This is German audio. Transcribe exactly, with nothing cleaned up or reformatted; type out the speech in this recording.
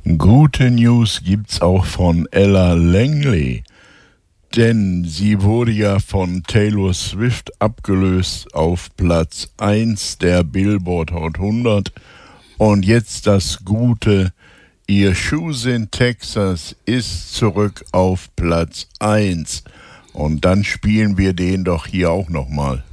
Gute News gibt's auch von Ella Langley, denn sie wurde ja von Taylor Swift abgelöst auf Platz eins der Billboard Hot hundert. Und jetzt das Gute, ihr Shoes in Texas ist zurück auf Platz eins. Und dann spielen wir den doch hier auch nochmal.